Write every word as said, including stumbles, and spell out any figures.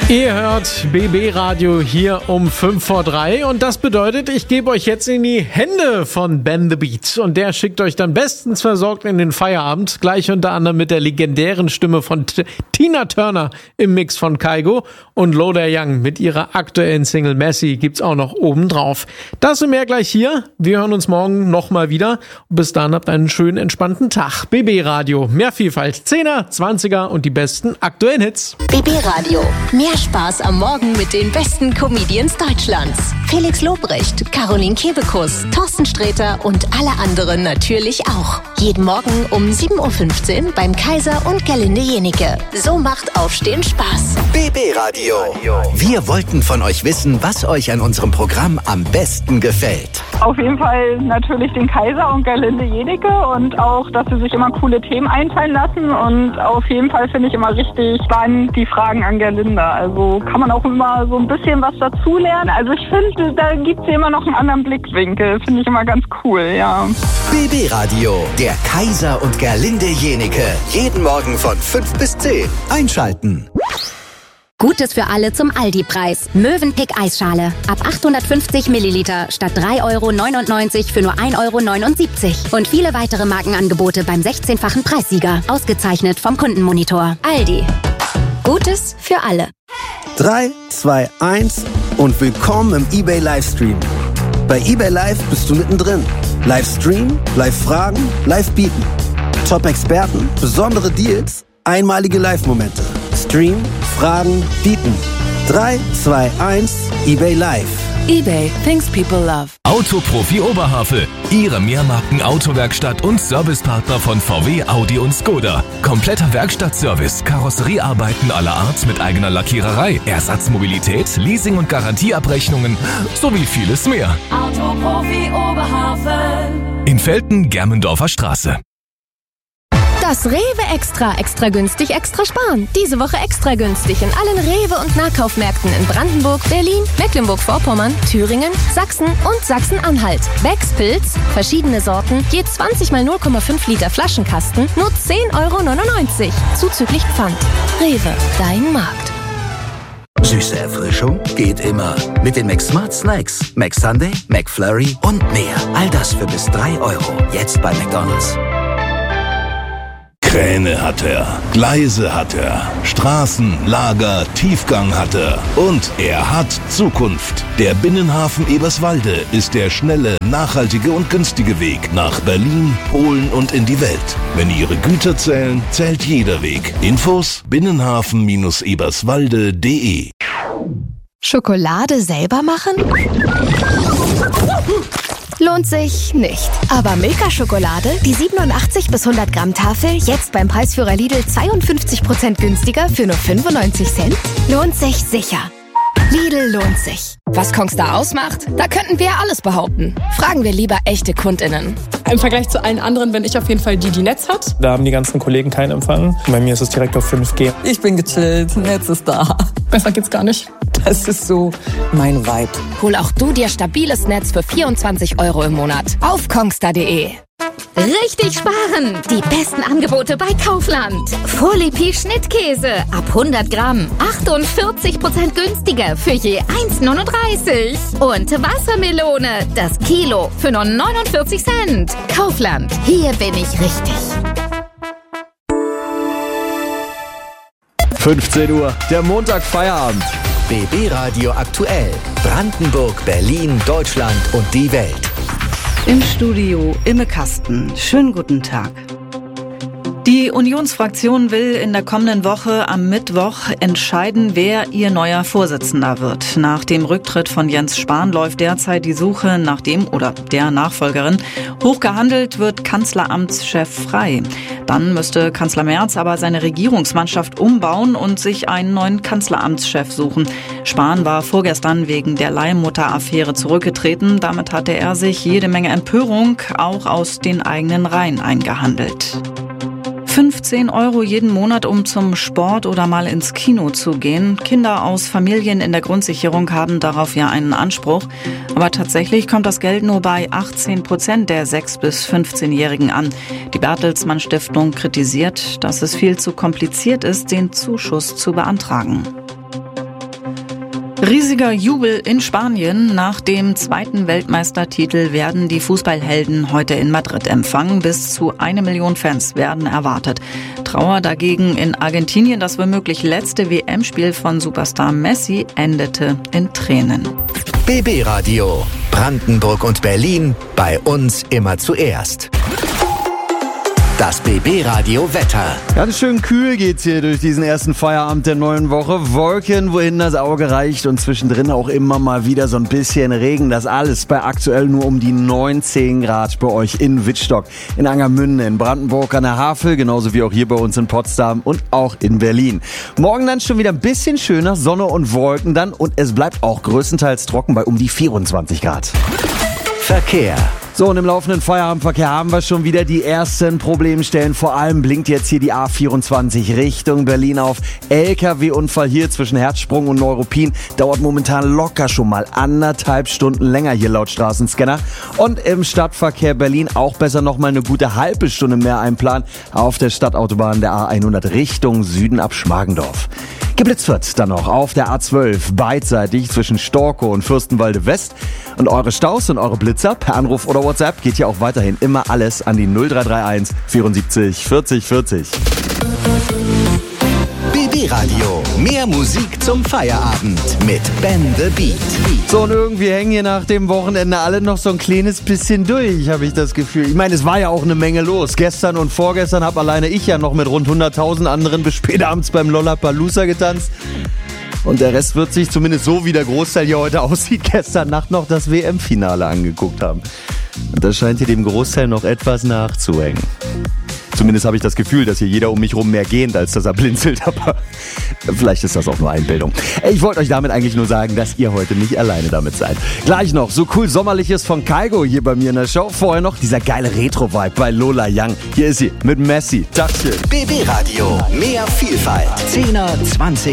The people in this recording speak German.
Ihr hört B B Radio hier um fünf vor drei und das bedeutet, ich gebe euch jetzt in die Hände von Ben the Beat und der schickt euch dann bestens versorgt in den Feierabend, gleich unter anderem mit der legendären Stimme von T- Tina Turner im Mix von Kygo und Loader Young mit ihrer aktuellen Single Messi gibt's auch noch oben drauf. Das und mehr gleich hier, wir hören uns morgen nochmal wieder und bis dann habt einen schönen entspannten Tag. B B Radio, mehr Vielfalt, Zehner, Zwanziger und die besten aktuellen Hits. B B Radio, mehr Spaß am Morgen mit den besten Comedians Deutschlands. Felix Lobrecht, Caroline Kebekus, Thorsten Sträter und alle anderen natürlich auch. Jeden Morgen um sieben Uhr fünfzehn beim Kaiser und Gerlinde Jenike. So macht Aufstehen Spaß. B B Radio. Wir wollten von euch wissen, was euch an unserem Programm am besten gefällt. Auf jeden Fall natürlich den Kaiser und Gerlinde Jenike und auch, dass sie sich immer coole Themen einfallen lassen und auf jeden Fall finde ich immer richtig spannend die Fragen an Gerlinde. Also kann man auch immer so ein bisschen was dazulernen. Also ich finde, da gibt es immer noch einen anderen Blickwinkel. Finde ich immer ganz cool, ja. B B Radio, der Kaiser und Gerlinde Jenike. Jeden Morgen von fünf bis zehn. Einschalten. Gutes für alle zum Aldi-Preis. Mövenpick Eisschale. Ab achthundertfünfzig Milliliter statt drei Euro neunundneunzig für nur ein Euro neunundsiebzig. Und viele weitere Markenangebote beim sechzehnfachen Preissieger. Ausgezeichnet vom Kundenmonitor. Aldi. Gutes für alle. drei, zwei, eins und willkommen im eBay Livestream. Bei eBay Live bist du mittendrin. Livestream, Live-Fragen, Live-Bieten. Top-Experten, besondere Deals, einmalige Live-Momente. Stream, Fragen, Bieten. drei, zwei, eins, eBay Live. eBay, things people love. Autoprofi Oberhavel, Ihre Mehrmarken-Autowerkstatt und Servicepartner von V W, Audi und Skoda. Kompletter Werkstattservice, Karosseriearbeiten aller Art mit eigener Lackiererei, Ersatzmobilität, Leasing- und Garantieabrechnungen sowie vieles mehr. Autoprofi Oberhavel. In Velten, Germendorfer Straße. Das Rewe Extra, extra günstig, extra sparen. Diese Woche extra günstig in allen Rewe- und Nahkaufmärkten in Brandenburg, Berlin, Mecklenburg-Vorpommern, Thüringen, Sachsen und Sachsen-Anhalt. Becks Pilz, verschiedene Sorten, je zwanzig mal null Komma fünf Liter Flaschenkasten, nur zehn Euro neunundneunzig. Zuzüglich Pfand. Rewe, dein Markt. Süße Erfrischung geht immer. Mit den McSmart Snacks. McSunday, McFlurry und mehr. All das für bis drei Euro. Jetzt bei McDonald's. Kräne hat er, Gleise hat er, Straßen, Lager, Tiefgang hat er und er hat Zukunft. Der Binnenhafen Eberswalde ist der schnelle, nachhaltige und günstige Weg nach Berlin, Polen und in die Welt. Wenn Ihre Güter zählen, zählt jeder Weg. Infos binnenhafen eberswalde punkt de. Schokolade selber machen? Lohnt sich nicht. Aber Milka-Schokolade, die siebenundachtzig bis hundert Gramm Tafel, jetzt beim Preisführer Lidl zweiundfünfzig Prozent günstiger für nur fünfundneunzig Cent? Lohnt sich sicher. Lidl lohnt sich. Was Kongstar ausmacht? Da könnten wir ja alles behaupten. Fragen wir lieber echte KundInnen. Im Vergleich zu allen anderen bin ich auf jeden Fall die, die Netz hat. Da haben die ganzen Kollegen keinen Empfang. Bei mir ist es direkt auf fünf G. Ich bin gechillt, Netz ist da. Besser geht's gar nicht. Das ist so mein Vibe. Hol auch du dir stabiles Netz für vierundzwanzig Euro im Monat auf kongstar punkt de. Richtig sparen! Die besten Angebote bei Kaufland. Vorlipi Schnittkäse ab hundert Gramm. achtundvierzig Prozent günstiger für je eins neununddreißig. Und Wassermelone, das Kilo für nur neunundvierzig Cent. Kaufland, hier bin ich richtig. fünfzehn Uhr, der Montag-Feierabend. B B Radio aktuell. Brandenburg, Berlin, Deutschland und die Welt. Im Studio Imme Kasten. Schönen guten Tag. Die Unionsfraktion will in der kommenden Woche am Mittwoch entscheiden, wer ihr neuer Vorsitzender wird. Nach dem Rücktritt von Jens Spahn läuft derzeit die Suche nach dem oder der Nachfolgerin. Hochgehandelt wird Kanzleramtschef Frey. Dann müsste Kanzler Merz aber seine Regierungsmannschaft umbauen und sich einen neuen Kanzleramtschef suchen. Spahn war vorgestern wegen der Leihmutter-Affäre zurückgetreten. Damit hatte er sich jede Menge Empörung auch aus den eigenen Reihen eingehandelt. fünfzehn Euro jeden Monat, um zum Sport oder mal ins Kino zu gehen. Kinder aus Familien in der Grundsicherung haben darauf ja einen Anspruch. Aber tatsächlich kommt das Geld nur bei achtzehn Prozent der sechs- bis fünfzehnjährigen an. Die Bertelsmann Stiftung kritisiert, dass es viel zu kompliziert ist, den Zuschuss zu beantragen. Riesiger Jubel in Spanien. Nach dem zweiten Weltmeistertitel werden die Fußballhelden heute in Madrid empfangen. Bis zu eine Million Fans werden erwartet. Trauer dagegen in Argentinien. Das womöglich letzte W M-Spiel von Superstar Messi endete in Tränen. B B Radio. Brandenburg und Berlin. Bei uns immer zuerst. Das B B Radio Wetter. Ganz schön kühl geht's hier durch diesen ersten Feierabend der neuen Woche. Wolken, wohin das Auge reicht, und zwischendrin auch immer mal wieder so ein bisschen Regen. Das alles bei aktuell nur um die neunzehn Grad bei euch in Wittstock, in Angermünde, in Brandenburg an der Havel, genauso wie auch hier bei uns in Potsdam und auch in Berlin. Morgen dann schon wieder ein bisschen schöner, Sonne und Wolken dann, und es bleibt auch größtenteils trocken bei um die vierundzwanzig Grad. Verkehr. So, und im laufenden Feierabendverkehr haben wir schon wieder die ersten Problemstellen. Vor allem blinkt jetzt hier die A vierundzwanzig Richtung Berlin auf. L K W-Unfall hier zwischen Herzsprung und Neuruppin. Dauert momentan locker schon mal anderthalb Stunden länger hier laut Straßenscanner. Und im Stadtverkehr Berlin auch besser noch mal eine gute halbe Stunde mehr einplanen auf der Stadtautobahn der A hundert Richtung Süden ab Schmargendorf. Geblitzt wird dann noch auf der A zwölf beidseitig zwischen Storkow und Fürstenwalde West. Und eure Staus und eure Blitzer per Anruf oder WhatsApp geht ja auch weiterhin immer alles an die null drei drei eins vierundsiebzig vierzig vierzig. B B Radio. Mehr Musik zum Feierabend mit Ben the Beat. So, und irgendwie hängen hier nach dem Wochenende alle noch so ein kleines bisschen durch, habe ich das Gefühl. Ich meine, es war ja auch eine Menge los. Gestern und vorgestern habe alleine ich ja noch mit rund hunderttausend anderen bis spät abends beim Lollapalooza getanzt. Und der Rest wird sich zumindest so, wie der Großteil hier heute aussieht, gestern Nacht noch das W M-Finale angeguckt haben. Und das scheint hier dem Großteil noch etwas nachzuhängen. Zumindest habe ich das Gefühl, dass hier jeder um mich rum mehr gähnt, als dass er blinzelt. Aber vielleicht ist das auch nur Einbildung. Ich wollte euch damit eigentlich nur sagen, dass ihr heute nicht alleine damit seid. Gleich noch so cool Sommerliches von Kygo hier bei mir in der Show. Vorher noch dieser geile Retro-Vibe bei Lola Young. Hier ist sie mit Messi. Tachchen. B B Radio. Mehr Vielfalt. zehner, zwanziger